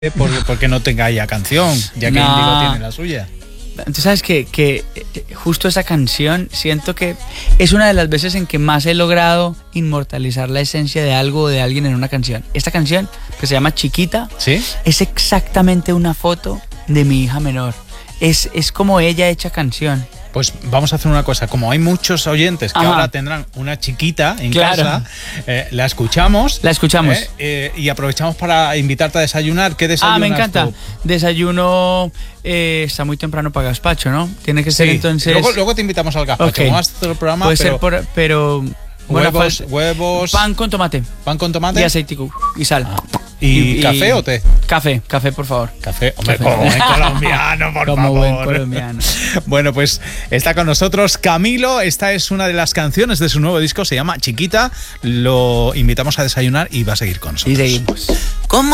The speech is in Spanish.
porque no tenga ella canción, ya que Índigo tiene la suya. Tú sabes que justo esa canción siento que es una de las veces en que más he logrado inmortalizar la esencia de algo o de alguien en una canción. Esta canción, que se llama Chiquita, ¿sí? Es exactamente una foto de mi hija menor. Es como ella hecha canción. Pues vamos a hacer una cosa, como hay muchos oyentes que ahora tendrán una chiquita en casa, la escuchamos. Y aprovechamos para invitarte a desayunar. ¿Qué desayunas? Me encanta. Tú? Desayuno, está muy temprano para gazpacho, ¿no? Tiene que ser entonces... Luego te invitamos al gazpacho. Okay. Como vas a hacer el programa, puede ser pero huevos... Pan con tomate. Pan con tomate. Y aceitico y sal. ¿Y café o té? Café, por favor. Café, hombre, como buen colombiano, por como favor. Buen colombiano. Bueno, pues está con nosotros Camilo. Esta es una de las canciones de su nuevo disco, se llama Chiquita. Lo invitamos a desayunar y va a seguir con nosotros. Y seguimos.